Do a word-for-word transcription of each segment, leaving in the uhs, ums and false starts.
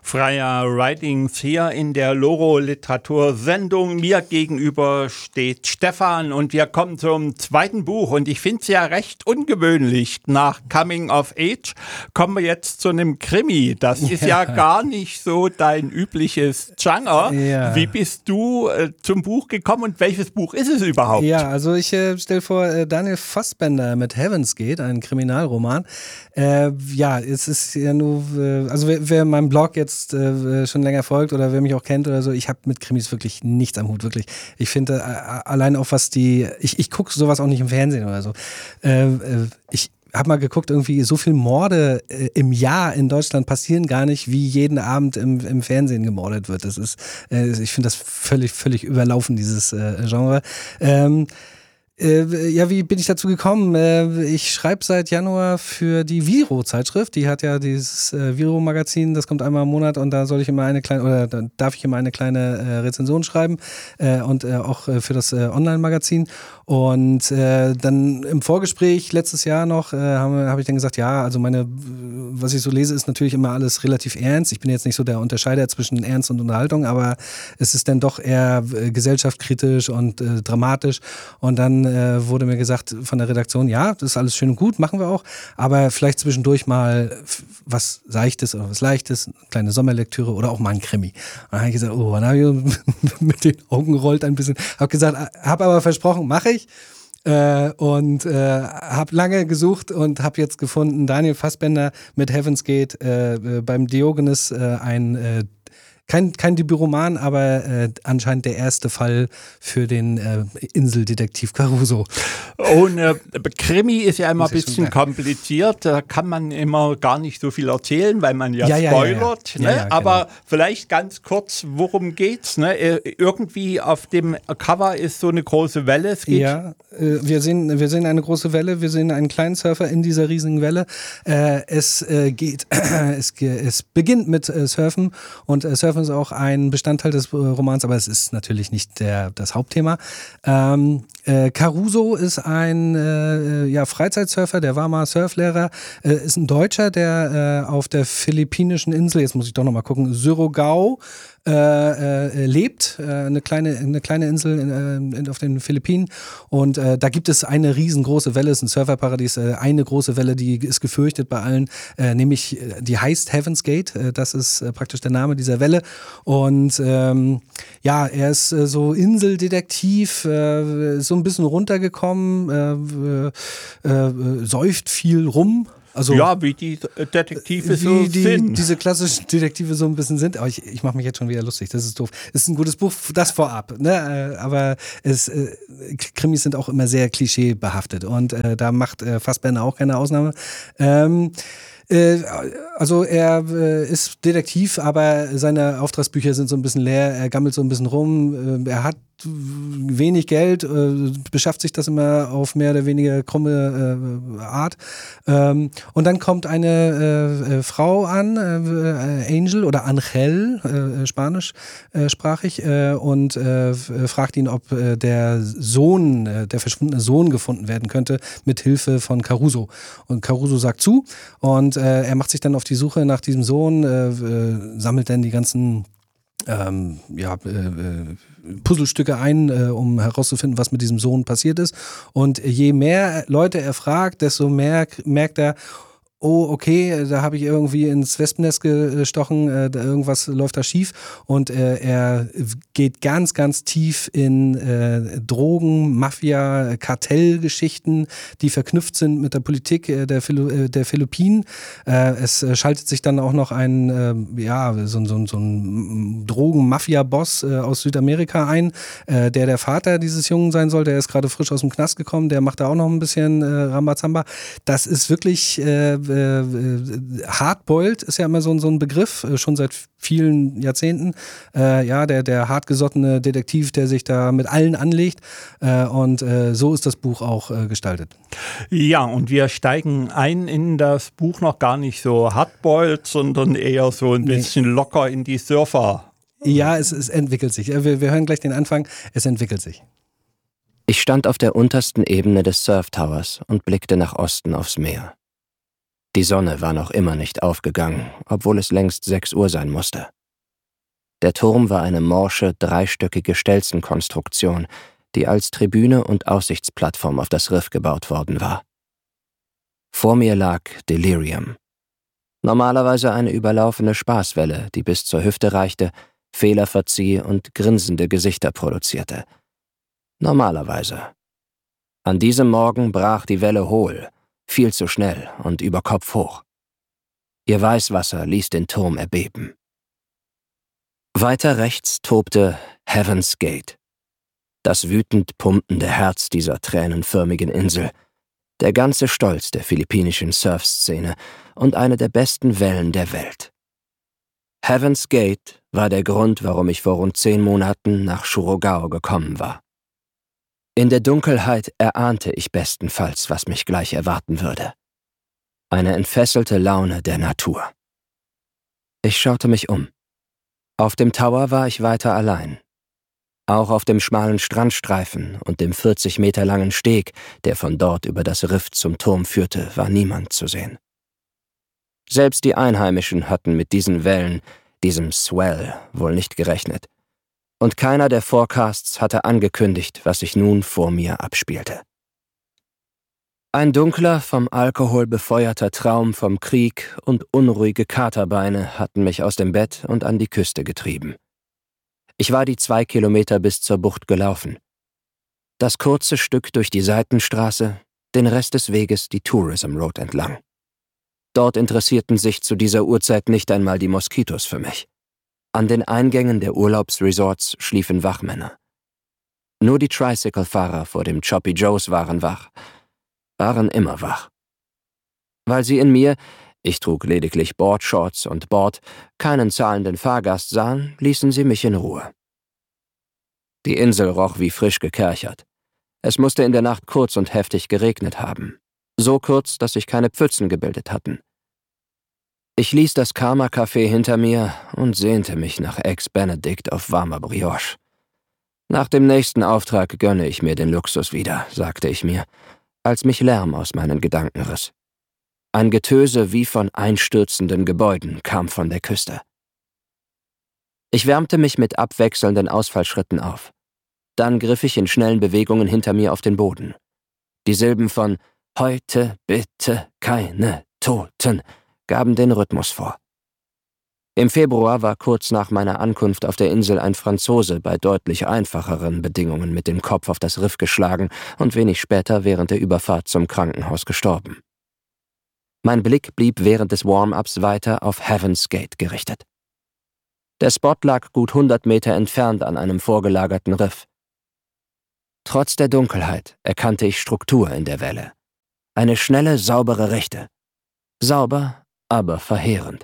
Freier Writings hier in der Loro-Literatur-Sendung. Mir gegenüber steht Stefan und wir kommen zum zweiten Buch. Und ich finde es ja recht ungewöhnlich. Nach Coming of Age kommen wir jetzt zu einem Krimi. Das ist ja, ja gar nicht so dein übliches Genre. Ja. Wie bist du äh, zum Buch gekommen und welches Buch ist es überhaupt? Ja, also ich äh, stelle vor, äh, Daniel Fassbender mit Heaven's Gate, ein Kriminalroman. Äh, ja, es ist ja nur, äh, also wer, wer meinem Blog jetzt äh, schon länger folgt oder wer mich auch kennt oder so, ich habe mit Krimis wirklich nichts am Hut, wirklich. Ich finde, äh, allein auch was die, ich, ich gucke sowas auch nicht im Fernsehen oder so. Äh, äh, ich habe mal geguckt, irgendwie so viele Morde äh, im Jahr in Deutschland passieren gar nicht, wie jeden Abend im, im Fernsehen gemordet wird. Das ist, äh, ich finde das völlig, völlig überlaufen, dieses äh, Genre. Ähm, Äh, ja, wie bin ich dazu gekommen? Äh, ich schreibe seit Januar für die Viro-Zeitschrift. Die hat ja dieses äh, Viro-Magazin, das kommt einmal im Monat und da soll ich immer eine kleine, oder da darf ich immer eine kleine äh, Rezension schreiben äh, und äh, auch äh, für das äh, Online-Magazin. Und äh, dann im Vorgespräch letztes Jahr noch äh, habe hab ich dann gesagt, ja, also meine, was ich so lese, ist natürlich immer alles relativ ernst. Ich bin jetzt nicht so der Unterscheider zwischen Ernst und Unterhaltung, aber es ist dann doch eher äh, gesellschaftskritisch und äh, dramatisch. Und dann äh, wurde mir gesagt von der Redaktion, ja, das ist alles schön und gut, machen wir auch, aber vielleicht zwischendurch mal was Seichtes oder was Leichtes, eine kleine Sommerlektüre oder auch mal ein Krimi. Und dann habe ich gesagt, oh, dann habe ich mit den Augen gerollt ein bisschen, habe gesagt, habe aber versprochen, mache ich. Äh, und äh, habe lange gesucht und habe jetzt gefunden, Daniel Fassbender mit Heaven's Gate, äh, beim Diogenes äh, ein äh, Kein, kein Debütroman, aber äh, anscheinend der erste Fall für den äh, Inseldetektiv Caruso. Und äh, Krimi ist ja immer ein bisschen kompliziert. Da kann man immer gar nicht so viel erzählen, weil man ja, ja spoilert. Ja, ja, ja. Ne? Ja, ja, aber genau. Vielleicht ganz kurz, worum geht's? Ne? Irgendwie auf dem Cover ist so eine große Welle. Es geht ja, äh, wir, sehen, wir sehen eine große Welle. Wir sehen einen kleinen Surfer in dieser riesigen Welle. Äh, es äh, geht, es, es beginnt mit äh, Surfen und äh, Surfen ist auch ein Bestandteil des Romans, aber es ist natürlich nicht der, das Hauptthema. Ähm, äh, Caruso ist ein äh, ja, Freizeitsurfer, der war mal Surflehrer, äh, ist ein Deutscher, der äh, auf der philippinischen Insel, jetzt muss ich doch nochmal gucken, Surigao, Äh, äh, lebt, äh, eine kleine eine kleine Insel in, äh, auf den Philippinen und äh, da gibt es eine riesengroße Welle, es ist ein Surferparadies, äh, eine große Welle, die ist gefürchtet bei allen, äh, nämlich die heißt Heaven's Gate, äh, das ist äh, praktisch der Name dieser Welle und ähm, ja, er ist äh, so Inseldetektiv, äh, so ein bisschen runtergekommen, äh, äh, äh, säuft viel rum. Also, ja, wie die Detektive wie so die, sind. Diese klassischen Detektive so ein bisschen sind. Aber ich, ich mache mich jetzt schon wieder lustig. Das ist doof. Es ist ein gutes Buch, das vorab. Ne? Aber es, äh, Krimis sind auch immer sehr klischeebehaftet. Und äh, da macht äh, Fassbender auch keine Ausnahme. Ähm, äh, also er äh, ist Detektiv, aber seine Auftragsbücher sind so ein bisschen leer. Er gammelt so ein bisschen rum. Äh, er hat wenig Geld, äh, beschafft sich das immer auf mehr oder weniger krumme äh, Art. Ähm, und dann kommt eine äh, äh, Frau an, äh, Angel oder Angel, äh, spanischsprachig, äh, und äh, fragt ihn, ob äh, der Sohn, äh, der verschwundene Sohn gefunden werden könnte, mit Hilfe von Caruso. Und Caruso sagt zu und äh, er macht sich dann auf die Suche nach diesem Sohn, äh, äh, sammelt dann die ganzen Ähm, ja, äh, Puzzlestücke ein, äh, um herauszufinden, was mit diesem Sohn passiert ist. Und je mehr Leute er fragt, desto mehr merkt er, oh, okay, da habe ich irgendwie ins Wespennest gestochen, äh, da irgendwas läuft da schief und äh, er geht ganz, ganz tief in äh, Drogen, Mafia, Kartellgeschichten, die verknüpft sind mit der Politik äh, der, Philo- äh, der Philippinen. Äh, es äh, schaltet sich dann auch noch ein, äh, ja, so, so, so ein Drogen-Mafia-Boss äh, aus Südamerika ein, äh, der der Vater dieses Jungen sein soll, der ist gerade frisch aus dem Knast gekommen, der macht da auch noch ein bisschen äh, Rambazamba. Das ist wirklich äh, Äh, Hardboiled ist ja immer so, so ein Begriff, äh, schon seit vielen Jahrzehnten. Äh, ja, der, der hartgesottene Detektiv, der sich da mit allen anlegt. Äh, und äh, so ist das Buch auch äh, gestaltet. Ja, und wir steigen ein in das Buch noch gar nicht so hardboiled, sondern eher so ein bisschen nee. locker in die Surfer. Ja, es, es entwickelt sich. Wir, wir hören gleich den Anfang. Es entwickelt sich. Ich stand auf der untersten Ebene des Surf Towers und blickte nach Osten aufs Meer. Die Sonne war noch immer nicht aufgegangen, obwohl es längst sechs Uhr sein musste. Der Turm war eine morsche, dreistöckige Stelzenkonstruktion, die als Tribüne und Aussichtsplattform auf das Riff gebaut worden war. Vor mir lag Delirium. Normalerweise eine überlaufene Spaßwelle, die bis zur Hüfte reichte, Fehler verzieh und grinsende Gesichter produzierte. Normalerweise. An diesem Morgen brach die Welle hohl, viel zu schnell und über Kopf hoch. Ihr Weißwasser ließ den Turm erbeben. Weiter rechts tobte Heaven's Gate, das wütend pumpende Herz dieser tränenförmigen Insel, der ganze Stolz der philippinischen Surfszene und eine der besten Wellen der Welt. Heaven's Gate war der Grund, warum ich vor rund zehn Monaten nach Surigao gekommen war. In der Dunkelheit erahnte ich bestenfalls, was mich gleich erwarten würde. Eine entfesselte Laune der Natur. Ich schaute mich um. Auf dem Tower war ich weiter allein. Auch auf dem schmalen Strandstreifen und dem vierzig Meter langen Steg, der von dort über das Riff zum Turm führte, war niemand zu sehen. Selbst die Einheimischen hatten mit diesen Wellen, diesem Swell, wohl nicht gerechnet. Und keiner der Forecasts hatte angekündigt, was sich nun vor mir abspielte. Ein dunkler, vom Alkohol befeuerter Traum vom Krieg und unruhige Katerbeine hatten mich aus dem Bett und an die Küste getrieben. Ich war die zwei Kilometer bis zur Bucht gelaufen. Das kurze Stück durch die Seitenstraße, den Rest des Weges die Tourism Road entlang. Dort interessierten sich zu dieser Uhrzeit nicht einmal die Moskitos für mich. An den Eingängen der Urlaubsresorts schliefen Wachmänner. Nur die Tricycle-Fahrer vor dem Choppy Joe's waren wach, waren immer wach. Weil sie in mir, ich trug lediglich Boardshorts und Board, keinen zahlenden Fahrgast sahen, ließen sie mich in Ruhe. Die Insel roch wie frisch gekerchert. Es musste in der Nacht kurz und heftig geregnet haben. So kurz, dass sich keine Pfützen gebildet hatten. Ich ließ das Karma-Café hinter mir und sehnte mich nach Eggs Benedict auf warmer Brioche. Nach dem nächsten Auftrag gönne ich mir den Luxus wieder, sagte ich mir, als mich Lärm aus meinen Gedanken riss. Ein Getöse wie von einstürzenden Gebäuden kam von der Küste. Ich wärmte mich mit abwechselnden Ausfallschritten auf. Dann griff ich in schnellen Bewegungen hinter mir auf den Boden. Die Silben von »Heute bitte keine Toten« gaben den Rhythmus vor. Im Februar war kurz nach meiner Ankunft auf der Insel ein Franzose bei deutlich einfacheren Bedingungen mit dem Kopf auf das Riff geschlagen und wenig später während der Überfahrt zum Krankenhaus gestorben. Mein Blick blieb während des Warm-ups weiter auf Heaven's Gate gerichtet. Der Spot lag gut hundert Meter entfernt an einem vorgelagerten Riff. Trotz der Dunkelheit erkannte ich Struktur in der Welle. Eine schnelle, saubere Rechte. Sauber, aber verheerend.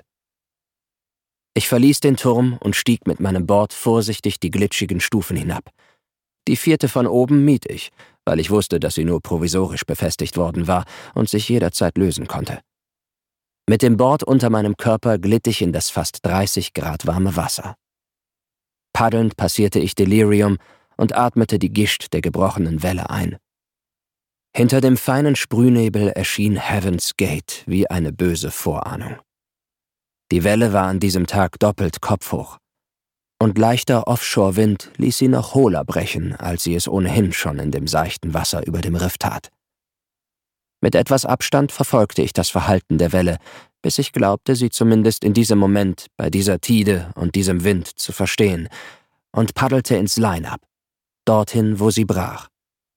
Ich verließ den Turm und stieg mit meinem Board vorsichtig die glitschigen Stufen hinab. Die vierte von oben mied ich, weil ich wusste, dass sie nur provisorisch befestigt worden war und sich jederzeit lösen konnte. Mit dem Board unter meinem Körper glitt ich in das fast dreißig Grad warme Wasser. Paddelnd passierte ich Delirium und atmete die Gischt der gebrochenen Welle ein. Hinter dem feinen Sprühnebel erschien Heaven's Gate wie eine böse Vorahnung. Die Welle war an diesem Tag doppelt kopfhoch. Und leichter Offshore-Wind ließ sie noch hohler brechen, als sie es ohnehin schon in dem seichten Wasser über dem Riff tat. Mit etwas Abstand verfolgte ich das Verhalten der Welle, bis ich glaubte, sie zumindest in diesem Moment, bei dieser Tide und diesem Wind zu verstehen, und paddelte ins Line-Up, dorthin, wo sie brach.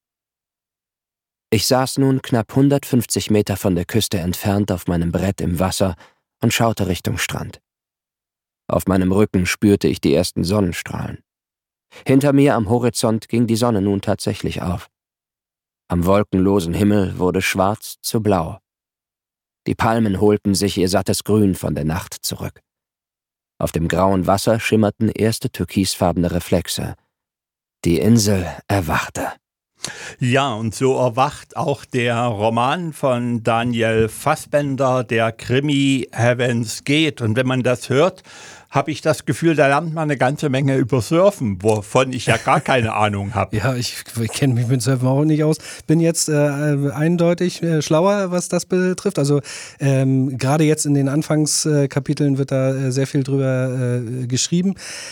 Ich saß nun knapp hundertfünfzig Meter von der Küste entfernt auf meinem Brett im Wasser und schaute Richtung Strand. Auf meinem Rücken spürte ich die ersten Sonnenstrahlen. Hinter mir am Horizont ging die Sonne nun tatsächlich auf. Am wolkenlosen Himmel wurde schwarz zu blau. Die Palmen holten sich ihr sattes Grün von der Nacht zurück. Auf dem grauen Wasser schimmerten erste türkisfarbene Reflexe. Die Insel erwachte. Ja, und so erwacht auch der Roman von Daniel Fassbender, der Krimi Heaven's Gate. Und wenn man das hört, habe ich das Gefühl, da lernt man eine ganze Menge über Surfen, wovon ich ja gar keine Ahnung habe. Ja, ich, ich kenne mich mit Surfen auch nicht aus. Bin jetzt äh, eindeutig äh, schlauer, was das betrifft. Also ähm, gerade jetzt in den Anfangskapiteln wird da äh, sehr viel drüber äh, geschrieben.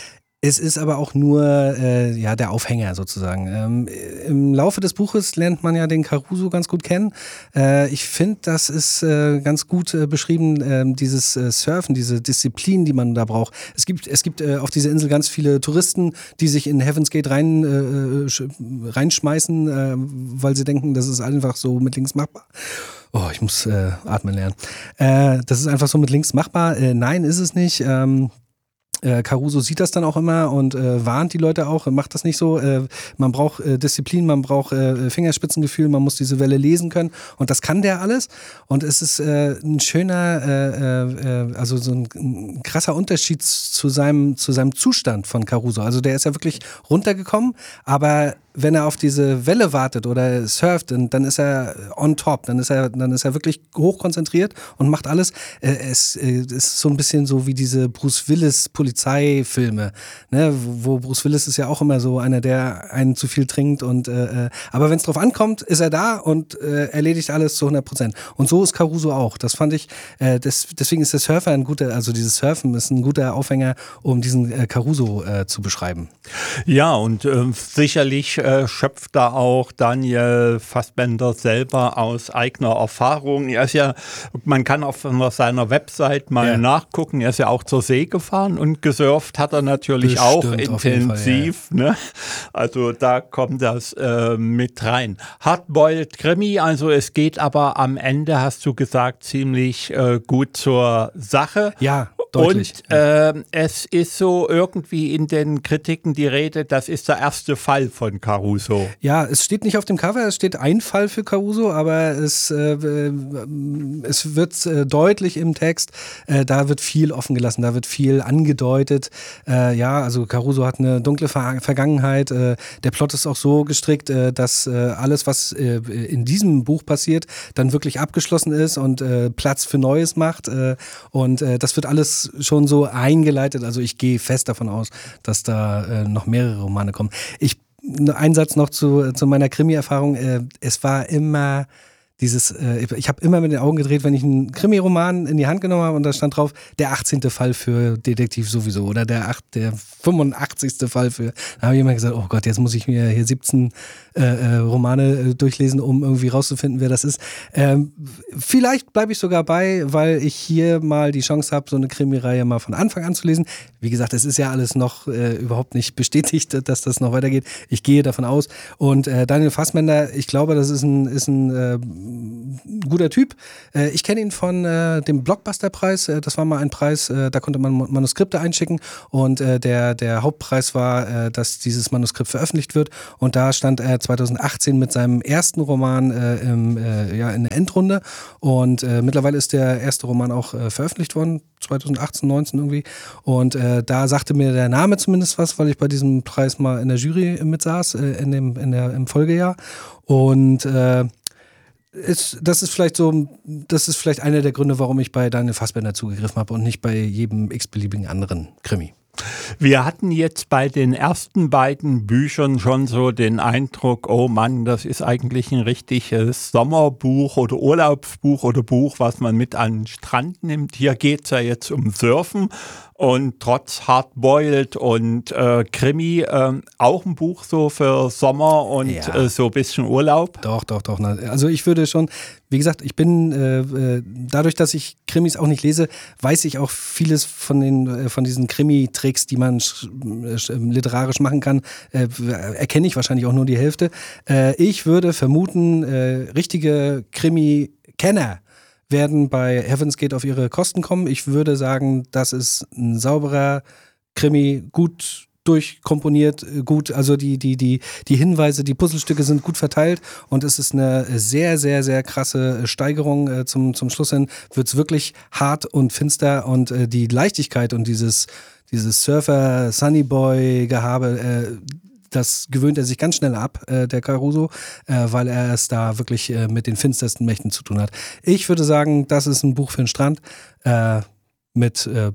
Es ist aber auch nur äh, ja, der Aufhänger sozusagen. Ähm, im Laufe des Buches lernt man ja den Caruso ganz gut kennen. Äh, ich finde, das ist äh, ganz gut äh, beschrieben, äh, dieses äh, Surfen, diese Disziplin, die man da braucht. Es gibt, es gibt äh, auf dieser Insel ganz viele Touristen, die sich in Heaven's Gate rein, äh, sch- reinschmeißen, äh, weil sie denken, das ist einfach so mit links machbar. Oh, ich muss äh, atmen lernen. Äh, das ist einfach so mit links machbar. Äh, nein, ist es nicht. Ähm, Äh, Caruso sieht das dann auch immer und äh, warnt die Leute auch, macht das nicht so. Äh, man braucht äh, Disziplin, man braucht äh, Fingerspitzengefühl, man muss diese Welle lesen können und das kann der alles. Und es ist äh, ein schöner, äh, äh, also so ein, ein krasser Unterschied zu seinem, zu seinem Zustand von Caruso. Also der ist ja wirklich runtergekommen, aber wenn er auf diese Welle wartet oder surft, dann, dann ist er on top, dann ist er, dann ist er wirklich hochkonzentriert und macht alles. Äh, es äh, ist so ein bisschen so wie diese Bruce Willis Polizeifilme, ne? Wo Bruce Willis ist ja auch immer so einer, der einen zu viel trinkt und äh, aber wenn es drauf ankommt, ist er da und äh, erledigt alles zu hundert Prozent. Und so ist Caruso auch. Das fand ich, äh, das, deswegen ist der Surfer ein guter, also dieses Surfen ist ein guter Aufhänger, um diesen äh, Caruso äh, zu beschreiben. Ja, und äh, sicherlich äh, schöpft da auch Daniel Fassbender selber aus eigener Erfahrung. Er ist ja, man kann auf seiner Website mal Ja. nachgucken, er ist ja auch zur See gefahren und gesurft hat er natürlich Bestimmt, auch auf jeden Fall, intensiv. Ne? Also da kommt das äh, mit rein. Hardboiled Krimi, also es geht aber am Ende, hast du gesagt, ziemlich äh, gut zur Sache. Ja, deutlich. Und äh, es ist so irgendwie in den Kritiken die Rede, das ist der erste Fall von Caruso. Ja, es steht nicht auf dem Cover, es steht ein Fall für Caruso, aber es, äh, äh, es wird äh, deutlich im Text, äh, da wird viel offen gelassen, da wird viel angedeutet. Äh, ja, also Caruso hat eine dunkle Ver- Vergangenheit. Äh, der Plot ist auch so gestrickt, äh, dass äh, alles, was äh, in diesem Buch passiert, dann wirklich abgeschlossen ist und äh, Platz für Neues macht. Äh, und äh, das wird alles schon so eingeleitet. Also ich gehe fest davon aus, dass da äh, noch mehrere Romane kommen. Ich Ein Satz noch zu, zu meiner Krimi-Erfahrung. Äh, es war immer dieses, äh, ich habe immer mit den Augen gedreht, wenn ich einen Krimi-Roman in die Hand genommen habe und da stand drauf, der achtzehnte Fall für Detektiv sowieso oder der, acht, der fünfundachtzigste Fall für, da habe ich immer gesagt, oh Gott, jetzt muss ich mir hier siebzehn äh, äh, Romane äh, durchlesen, um irgendwie rauszufinden, wer das ist. Ähm, vielleicht bleibe ich sogar bei, weil ich hier mal die Chance habe, so eine Krimi-Reihe mal von Anfang an zu lesen. Wie gesagt, es ist ja alles noch äh, überhaupt nicht bestätigt, dass das noch weitergeht. Ich gehe davon aus. Und äh, Daniel Fassbender, ich glaube, das ist ein, ist ein äh, guter Typ. Äh, ich kenne ihn von äh, dem Blockbuster-Preis. Äh, das war mal ein Preis, äh, da konnte man Manuskripte einschicken und äh, der, der Hauptpreis war, äh, dass dieses Manuskript veröffentlicht wird. Und da stand er zweitausendachtzehn mit seinem ersten Roman äh, im, äh, ja, in der Endrunde. Und äh, mittlerweile ist der erste Roman auch äh, veröffentlicht worden, zweitausendachtzehn, neunzehn irgendwie. Und äh, da sagte mir der Name zumindest was, weil ich bei diesem Preis mal in der Jury mitsaß, äh, in dem, in der, im Folgejahr. Und äh, Ist, das ist vielleicht so, das ist vielleicht einer der Gründe, warum ich bei Daniel Fassbender zugegriffen habe und nicht bei jedem x-beliebigen anderen Krimi. Wir hatten jetzt bei den ersten beiden Büchern schon so den Eindruck, oh Mann, das ist eigentlich ein richtiges Sommerbuch oder Urlaubsbuch oder Buch, was man mit an den Strand nimmt. Hier geht es ja jetzt um Surfen. Und trotz Hardboiled und äh, Krimi äh, auch ein Buch so für Sommer und Ja. äh, so ein bisschen Urlaub. Doch, doch, doch. Also ich würde schon, wie gesagt, ich bin, äh, dadurch, dass ich Krimis auch nicht lese, weiß ich auch vieles von den, äh, von diesen Krimi-Tricks, die man sch- sch- literarisch machen kann, äh, erkenne ich wahrscheinlich auch nur die Hälfte. Äh, ich würde vermuten, äh, richtige Krimi-Kenner werden bei Heaven's Gate auf ihre Kosten kommen. Ich würde sagen, das ist ein sauberer Krimi, gut durchkomponiert, gut, also die, die, die, die Hinweise, die Puzzlestücke sind gut verteilt und es ist eine sehr, sehr, sehr krasse Steigerung äh, zum, zum Schluss hin. Wird es wirklich hart und finster und äh, die Leichtigkeit und dieses, dieses Surfer-Sunnyboy-Gehabe, äh, das gewöhnt er sich ganz schnell ab, äh, der Caruso, äh, weil er es da wirklich äh, mit den finstersten Mächten zu tun hat. Ich würde sagen, das ist ein Buch für den Strand äh, mit äh,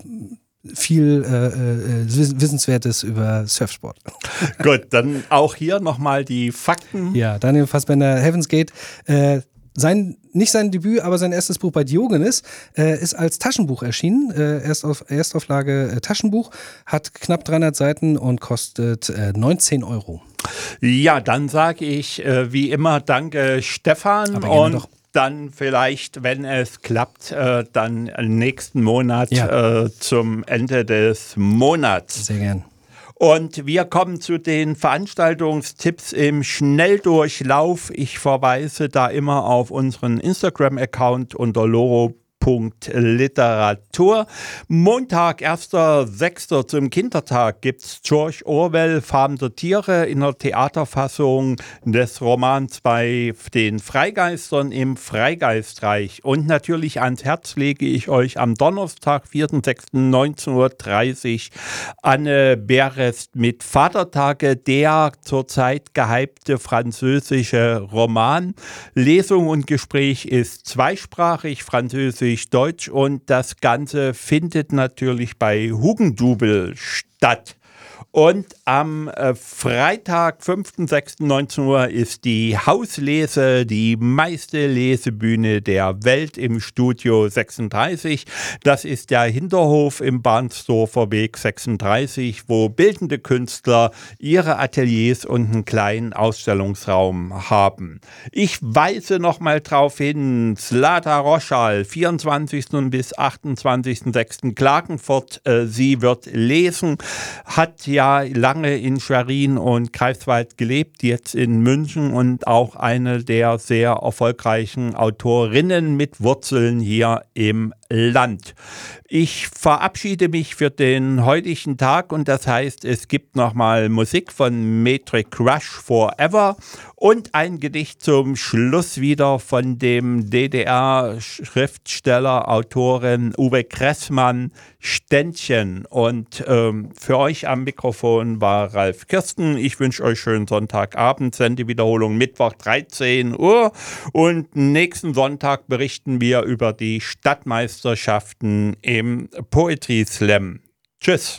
viel äh, äh, Wissenswertes über Surfsport. Gut, dann auch hier nochmal die Fakten. Ja, Daniel Fassbender, Heaven's Gate. Äh, sein, nicht sein Debüt, aber sein erstes Buch bei Diogenes äh, ist als Taschenbuch erschienen. Äh, Erst auf, Erstauflage äh, Taschenbuch, hat knapp dreihundert Seiten und kostet äh, neunzehn Euro. Ja, dann sage ich äh, wie immer danke Stefan Aber gerne und doch. dann vielleicht, wenn es klappt, äh, dann nächsten Monat Ja. äh, zum Ende des Monats. Sehr gern. Und wir kommen zu den Veranstaltungstipps im Schnelldurchlauf. Ich verweise da immer auf unseren Instagram-Account unter loro Punkt Literatur. Montag, erster sechster zum Kindertag gibt's George Orwell, Farben der Tiere in der Theaterfassung des Romans bei den Freigeistern im Freigeistreich. Und natürlich ans Herz lege ich euch am Donnerstag, vierter sechster neunzehn Uhr dreißig Anne Berest mit Vatertage, der zurzeit gehypte französische Roman. Lesung und Gespräch ist zweisprachig, französisch Deutsch, und das Ganze findet natürlich bei Hugendubel statt. Und am äh, Freitag, fünfter sechster neunzehn Uhr ist die Hauslese, die meiste Lesebühne der Welt im Studio sechsunddreißig. Das ist der Hinterhof im Bahnsdorfer Weg sechsunddreißig, wo bildende Künstler ihre Ateliers und einen kleinen Ausstellungsraum haben. Ich weise nochmal drauf hin, Zlata Roschal, vierundzwanzigster bis achtundzwanzigster sechster Klagenfurt. Äh, sie wird lesen, hat ja lange in Schwerin und Greifswald gelebt, jetzt in München, und auch eine der sehr erfolgreichen Autorinnen mit Wurzeln hier im Land. Ich verabschiede mich für den heutigen Tag, und das heißt, es gibt nochmal Musik von Metric Rush Forever und ein Gedicht zum Schluss wieder von dem D D R-Schriftsteller, Autorin Uwe Kressmann, Ständchen. Und ähm, für euch am Mikrofon war Ralf Kirsten. Ich wünsche euch schönen Sonntagabend, Sendewiederholung Mittwoch dreizehn Uhr, und nächsten Sonntag berichten wir über die Stadtmeisterschaften im Poetry Slam. Tschüss.